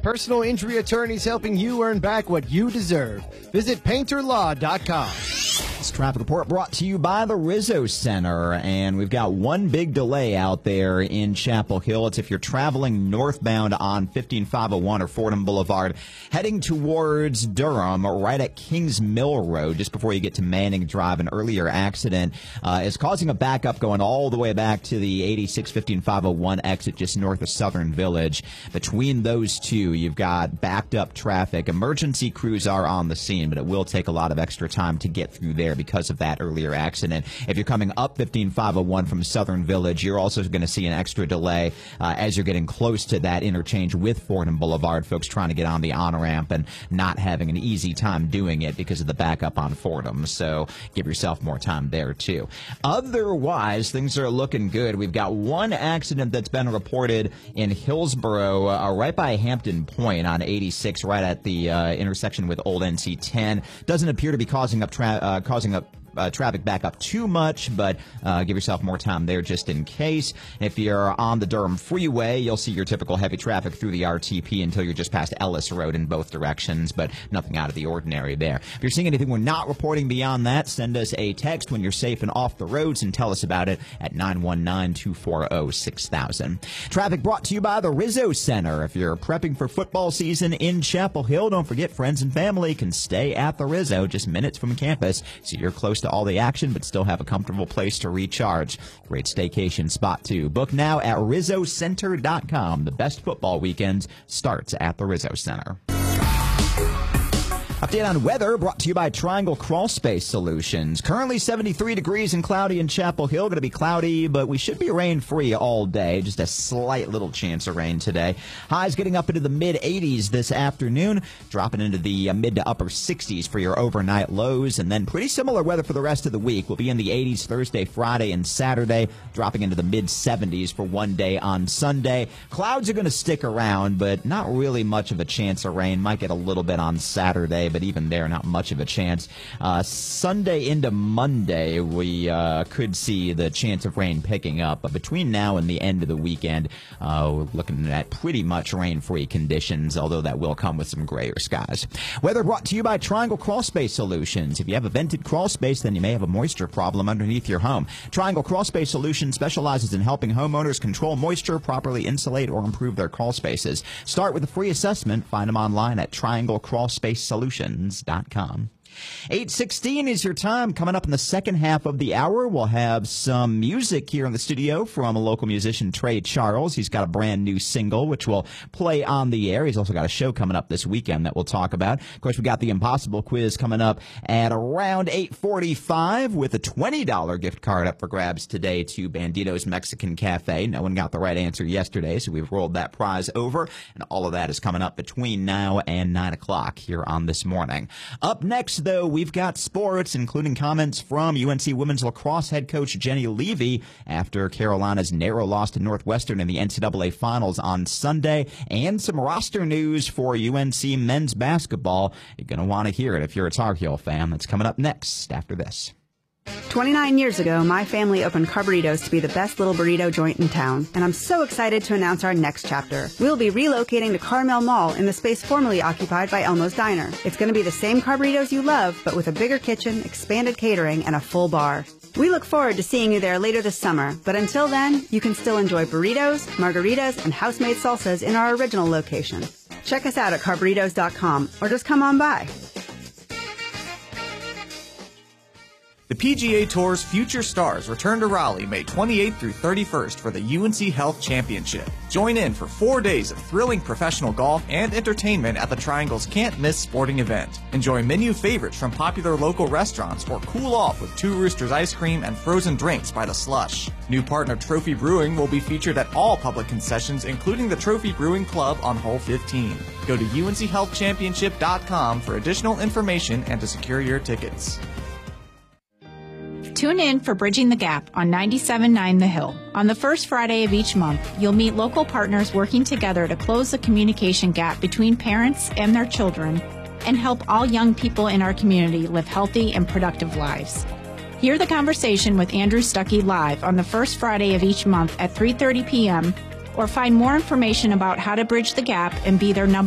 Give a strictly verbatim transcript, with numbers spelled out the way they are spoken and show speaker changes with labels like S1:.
S1: personal injury attorneys helping you earn back what you deserve. Visit painter law dot com.
S2: This traffic report brought to you by the Rizzo Center, and we've got one big delay out there in Chapel Hill. It's if you're traveling northbound on fifteen five oh one or Fordham Boulevard, heading towards Durham, right at Kings Mill Road, just before you get to Manning Drive. An earlier accident uh, is causing a backup going all the way back to the eighty-six fifteen five oh one exit just north of Southern Village. Between those two, you've got backed up traffic. Emergency crews are on the scene, but it will take a lot of extra time to get through there because of that earlier accident. If you're coming up fifteen five oh one from Southern Village, you're also going to see an extra delay uh, as you're getting close to that interchange with Fordham Boulevard. Folks trying to get on the on-ramp and not having an easy time doing it because of the backup on Fordham. So give yourself more time there, too. Otherwise, things are looking good. We've got one accident that's been reported in Hillsboro, uh, right by Hampton Point on eighty-six, right at the uh, intersection with Old N C ten. Doesn't appear to be causing up tra- uh, causing up Uh, traffic back up too much, but uh, give yourself more time there just in case. If you're on the Durham Freeway, you'll see your typical heavy traffic through the R T P until you're just past Ellis Road in both directions, but nothing out of the ordinary there. If you're seeing anything we're not reporting beyond that, send us a text when you're safe and off the roads and tell us about it at nine one nine, two four zero, six thousand. Traffic brought to you by the Rizzo Center. If you're prepping for football season in Chapel Hill, don't forget friends and family can stay at the Rizzo just minutes from campus, so you're close to all the action but still have a comfortable place to recharge. Great staycation spot too. Book now at rizzo center dot com. The best football weekends starts at the Rizzo Center. Update on weather brought to you by Triangle Crawl Space Solutions. Currently seventy-three degrees and cloudy in Chapel Hill. Going to be cloudy, but we should be rain-free all day. Just a slight little chance of rain today. Highs getting up into the mid-eighties this afternoon, dropping into the uh, mid to upper sixties for your overnight lows, and then pretty similar weather for the rest of the week. We'll be in the eighties Thursday, Friday, and Saturday, dropping into the mid-seventies for one day on Sunday. Clouds are going to stick around, but not really much of a chance of rain. Might get a little bit on Saturday, but even there, not much of a chance. Uh, Sunday into Monday, we uh, could see the chance of rain picking up. But between now and the end of the weekend, uh, we're looking at pretty much rain-free conditions, although that will come with some grayer skies. Weather brought to you by Triangle Crawl Space Solutions. If you have a vented crawl space, then you may have a moisture problem underneath your home. Triangle Crawl Space Solutions specializes in helping homeowners control moisture, properly insulate, or improve their crawl spaces. Start with a free assessment. Find them online at triangle crawl space solutions dot com. eight sixteen is your time. Coming up in the second half of the hour, we'll have some music here in the studio from a local musician, Trey Charles. He's got a brand new single, which will play on the air. He's also got a show coming up this weekend that we'll talk about. Of course, we got the Impossible Quiz coming up at around eight forty-five with a twenty dollars gift card up for grabs today to Bandito's Mexican Cafe. No one got the right answer yesterday, so we've rolled that prize over, and all of that is coming up between now and nine o'clock here on This Morning. Up next, though, we've got sports, including comments from U N C women's lacrosse head coach Jenny Levy after Carolina's narrow loss to Northwestern in the N C double A finals on Sunday, and some roster news for U N C men's basketball. You're going to want to hear it if you're a Tar Heel fan. That's coming up next after this.
S3: twenty-nine years ago, my family opened Carburritos to be the best little burrito joint in town, and I'm so excited to announce our next chapter. We'll be relocating to Carmel Mall in the space formerly occupied by Elmo's Diner. It's going to be the same Carburritos you love, but with a bigger kitchen, expanded catering, and a full bar. We look forward to seeing you there later this summer, but until then, you can still enjoy burritos, margaritas, and house-made salsas in our original location. Check us out at carburritos dot com, or just come on by.
S4: The P G A Tour's Future Stars return to Raleigh May twenty-eighth through thirty-first for the U N C Health Championship. Join in for four days of thrilling professional golf and entertainment at the Triangle's can't-miss sporting event. Enjoy menu favorites from popular local restaurants or cool off with Two Roosters ice cream and frozen drinks by the slush. New partner Trophy Brewing will be featured at all public concessions, including the Trophy Brewing Club on hole fifteen. Go to U N C health championship dot com for additional information and to secure your tickets.
S5: Tune in for Bridging the Gap on ninety-seven point nine The Hill. On the first Friday of each month, you'll meet local partners working together to close the communication gap between parents and their children and help all young people in our community live healthy and productive lives. Hear the conversation with Andrew Stuckey live on the first Friday of each month at three thirty p.m. or find more information about how to bridge the gap and be their number